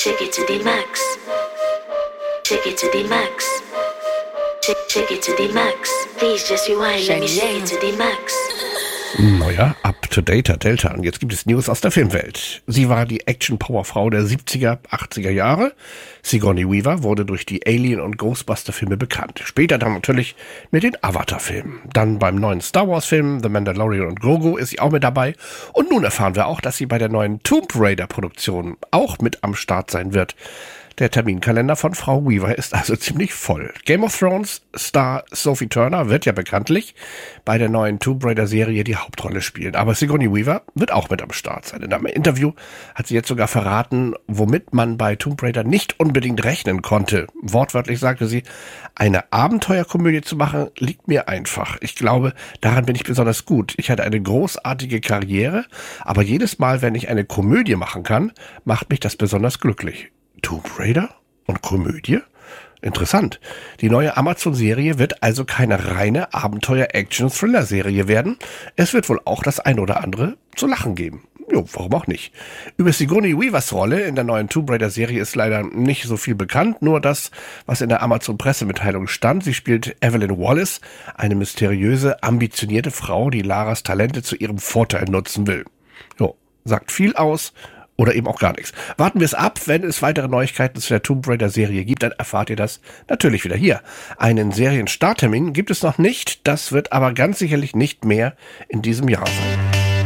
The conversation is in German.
Take it to the max. Take it to the max. Take it to the max. Please just rewind. Let me shake it to the max. Neuer Up-to-Dater Delta. Und jetzt gibt es News aus der Filmwelt. Sie war die Action-Power-Frau der 70er, 80er Jahre. Sigourney Weaver wurde durch die Alien- und Ghostbuster-Filme bekannt. Später dann natürlich mit den Avatar-Filmen. Dann beim neuen Star Wars-Film The Mandalorian und Grogu ist sie auch mit dabei. Und nun erfahren wir auch, dass sie bei der neuen Tomb Raider-Produktion auch mit am Start sein wird. Der Terminkalender von Frau Weaver ist also ziemlich voll. Game of Thrones Star Sophie Turner wird ja bekanntlich bei der neuen Tomb Raider Serie die Hauptrolle spielen. Aber Sigourney Weaver wird auch mit am Start sein. In einem Interview hat sie jetzt sogar verraten, womit man bei Tomb Raider nicht unbedingt rechnen konnte. Wortwörtlich sagte sie, eine Abenteuerkomödie zu machen, liegt mir einfach. Ich glaube, daran bin ich besonders gut. Ich hatte eine großartige Karriere, aber jedes Mal, wenn ich eine Komödie machen kann, macht mich das besonders glücklich. Tomb Raider und Komödie? Interessant. Die neue Amazon-Serie wird also keine reine Abenteuer-Action-Thriller-Serie werden. Es wird wohl auch das ein oder andere zu lachen geben. Jo, warum auch nicht. Über Sigourney Weavers Rolle in der neuen Tomb Raider-Serie ist leider nicht so viel bekannt. Nur das, was in der Amazon-Pressemitteilung stand. Sie spielt Evelyn Wallace, eine mysteriöse, ambitionierte Frau, die Laras Talente zu ihrem Vorteil nutzen will. Jo, sagt viel aus. Oder eben auch gar nichts. Warten wir es ab. Wenn es weitere Neuigkeiten zu der Tomb Raider Serie gibt, dann erfahrt ihr das natürlich wieder hier. Einen Serienstarttermin gibt es noch nicht. Das wird aber ganz sicherlich nicht mehr in diesem Jahr sein.